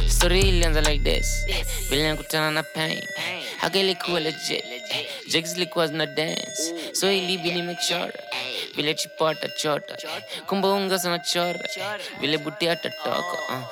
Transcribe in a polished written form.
Story ilianza like this. Vile nikutana na pain. Haka ilikuwa legit. Jigs ilikuwa zina dance. So ilibi nimechora. Vile chipota chota. Kumbe unga sana chora. Vile buti atatoka.